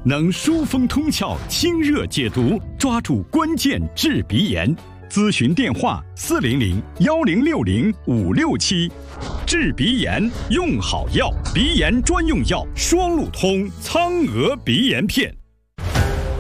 能疏风通窍、清热解毒，抓住关键治鼻炎。咨询电话：400-1060-567。治鼻炎用好药，鼻炎专用药双鹿通苍娥鼻炎片。